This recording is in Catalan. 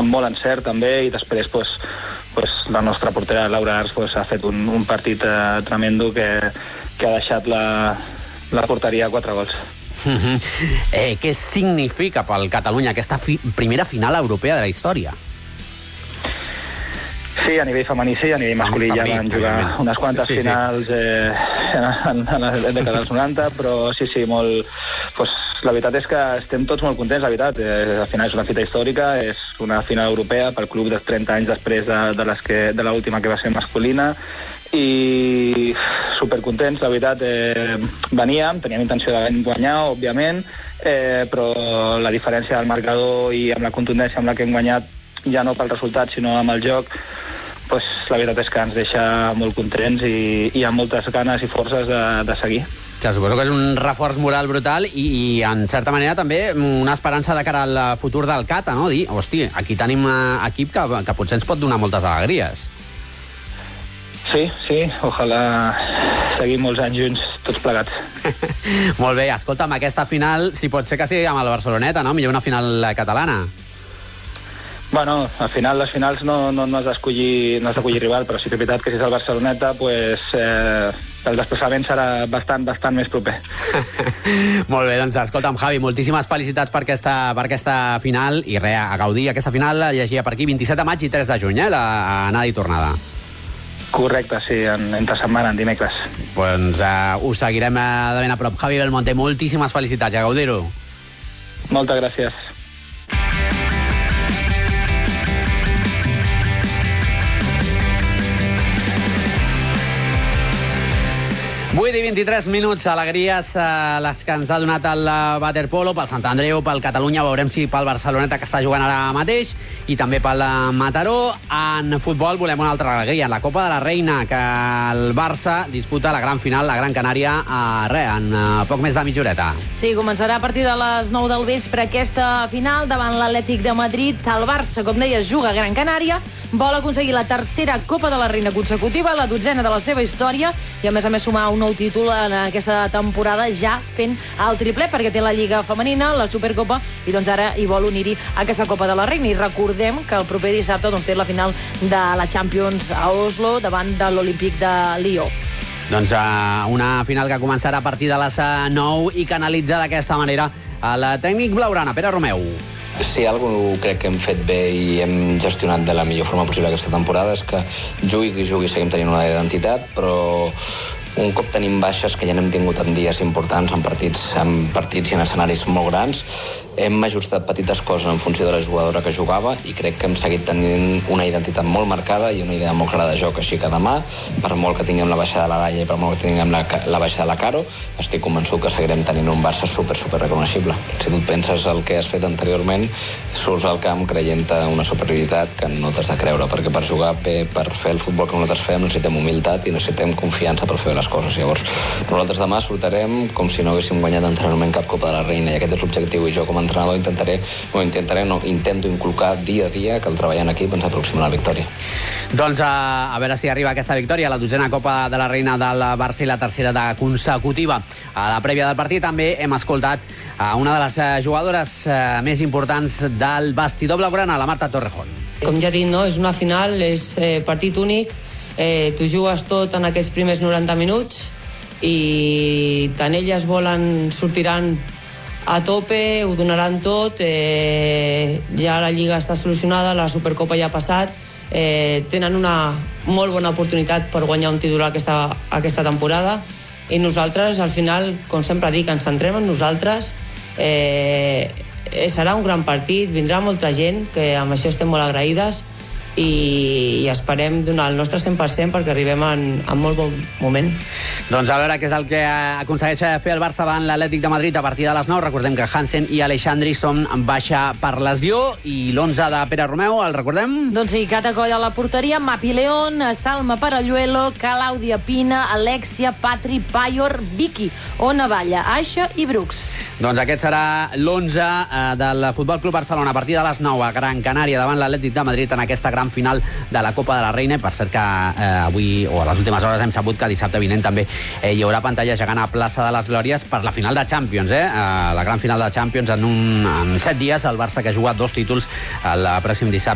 molt encert també, i després la nostra portera Laura Ars ha fet un partit tremendo que ha deixat la porteria a 4 gols. Què significa pel Catalunya aquesta primera final europea de la història? Sí, a nivell femení sí, a nivell masculí ja van jugar unes quantes finals en la dècada dels 90, però sí, molt... La veritat és que estem tots molt contents, la veritat. Al final és una fita històrica, és una final europea pel club de 30 anys després de l'última que va ser masculina, i supercontents, la veritat. Teníem intenció de guanyar, òbviament, però la diferència del marcador i amb la contundència amb la que hem guanyat, ja no pel resultat sinó amb el joc, la veritat és que ens deixa molt contents i amb moltes ganes i forces de seguir. Que suposo que és un reforç moral brutal i en certa manera també una esperança de cara al futur del Cata, no? Dir, hosti, aquí tenim equip que potser ens pot donar moltes alegries. Sí, ojalà seguim molts anys junts, tots plegats. Molt bé, escolta, amb aquesta final, si pot ser que sigui amb el Barceloneta, no? Millor una final catalana. Bueno, al final, les finals no has d'escollir rival, però sí que és veritat que si és el Barceloneta, el desplaçament serà bastant més proper. Molt bé, doncs escolta'm, Javi, moltíssimes felicitats per aquesta final, i res, a gaudir aquesta final, la llegia per aquí, 27 de maig i 3 de juny, l'anada i tornada. Correcte, sí, entre setmana, en dimecres. Doncs ho seguirem de ben a prop. Javi Belmonte, moltíssimes felicitats, a gaudir-ho. Moltes gràcies. 8 i 23 minuts, alegries les que ens ha donat el waterpolo pel Sant Andreu, pel Catalunya, veurem si pel Barceloneta, que està jugant ara mateix, i també pel Mataró. En futbol volem una altra alegria, en la Copa de la Reina, que el Barça disputa la gran final, la Gran Canària, en poc més de mitja horeta. Sí, començarà a partir de les 9 del vespre aquesta final davant l'Atlètic de Madrid. El Barça, com deies, juga a Gran Canària, vol aconseguir la tercera Copa de la Reina consecutiva, la 12ª de la seva història, i a més sumar un nou títol en aquesta temporada, ja fent el triplet, perquè té la Lliga Femenina, la Supercopa, i doncs ara hi vol unir-hi aquesta Copa de la Reina. I recordem que el proper dissabte té la final de la Champions a Oslo davant de l'Olímpic de Lió. Doncs una final que començarà a partir de les 9 i que analitza d'aquesta manera el tècnic blaugrana, Pere Romeu. Si alguna cosa crec que hem fet bé i hem gestionat de la millor forma possible aquesta temporada és que jugui qui jugui seguim tenint una identitat, però un cop tenim baixes, que ja n'hem tingut en dies importants, en partits i en escenaris molt grans, hem ajustat petites coses en funció de la jugadora que jugava i crec que hem seguit tenint una identitat molt marcada i una idea molt clara de joc. Així que demà, per molt que tinguem la baixa de la Laia i per molt que tinguem la baixa de la Caro, estic convençut que seguirem tenint un Barça super reconeixible. Si tu et penses el que has fet anteriorment, surts al camp creient-te una superioritat que no t'has de creure, perquè per jugar bé, per fer el futbol que nosaltres fem, necessitem humilitat i necessitem confiança per fer les coses. Llavors, nosaltres demà sortirem com si no haguéssim guanyat anteriorment cap Copa de la Reina, i aquest és l'objectiu, i jo com a entrenador intento inculcar dia a dia que el treball en equip ens aproxima a la victòria. Doncs a veure si arriba aquesta victòria, la 12ª Copa de la Reina del Barça i la tercera de consecutiva. A la prèvia del partit també hem escoltat una de les jugadores més importants del vestidor blaugrana, la Marta Torrejón. Com ja he dit, no? És una final, és partit únic, tu jugues tot en aquests primers 90 minuts i tant elles sortiran a tope, ho donaran tot, ja la Lliga està solucionada, la Supercopa ja ha passat, tenen una molt bona oportunitat per guanyar un títol aquesta temporada, i nosaltres, al final, com sempre dic, ens centrem en nosaltres. Serà un gran partit, vindrà molta gent, que amb això estem molt agraïdes, i esperem donar el nostre 100% perquè arribem en molt bon moment. Doncs a veure què és el que aconsegueix fer el Barça davant l'Atlètic de Madrid a partir de les 9. Recordem que Hansen i Alexandri són baixa per lesió, i l'11 de Pere Romeu, el recordem? Doncs sí, Cata Coll a la porteria, Mapi León, Salma Paralluelo, Clàudia Pina, Alexia, Patri, Payor, Vicky, Ona Valla, Aixa i Brooks. Doncs aquest serà l'11 del Futbol Club Barcelona a partir de les 9 a Gran Canària davant l'Atlètic de Madrid en aquesta gran final de la Copa de la Reina. Per cert que avui, o a les últimes hores, hem sabut que dissabte vinent també hi haurà pantalla gegant a Plaça de les Glòries per la final de Champions, la gran final de Champions en 7 dies. El Barça, que ha jugat 2 títols el pròxim dissabte